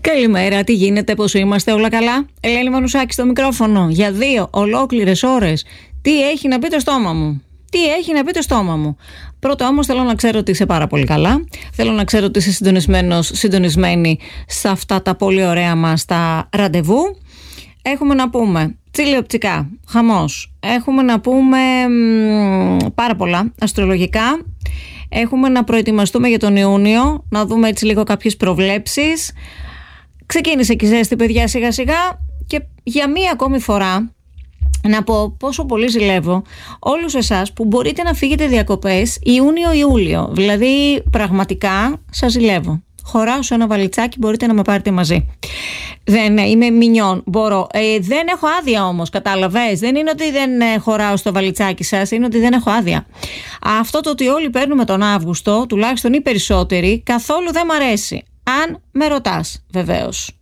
Καλημέρα, τι γίνεται, πώς είμαστε, όλα καλά? Ελένη Μανουσάκη στο μικρόφωνο για 2 ολόκληρες ώρες. Τι έχει να πει το στόμα μου? Τι έχει να πει το στόμα μου? Πρώτα όμως θέλω να ξέρω ότι είσαι πάρα πολύ καλά. Θέλω να ξέρω ότι είσαι συντονισμένη σε αυτά τα πολύ ωραία μας τα ραντεβού. Έχουμε να πούμε τσιλιοπτικά, χαμός. Έχουμε να πούμε πάρα πολλά αστρολογικά. Έχουμε να προετοιμαστούμε για τον Ιούνιο, να δούμε έτσι λίγο κάποιες προβλέψεις. Ξεκίνησε και η ζέστη, παιδιά, σιγά σιγά. Και για μία ακόμη φορά να πω πόσο πολύ ζηλεύω όλους εσάς που μπορείτε να φύγετε διακοπές Ιούνιο-Ιούλιο. Δηλαδή πραγματικά σας ζηλεύω. Χωράω σε ένα βαλιτσάκι, μπορείτε να με πάρετε μαζί. Δεν είμαι μινιόν, μπορώ. Δεν έχω άδεια όμως, κατάλαβες. Δεν είναι ότι δεν χωράω στο βαλιτσάκι σας, είναι ότι δεν έχω άδεια. Αυτό το ότι όλοι παίρνουμε τον Αύγουστο, τουλάχιστον οι περισσότεροι, καθόλου δεν μ' αρέσει. Αν με ρωτάς, βεβαίως.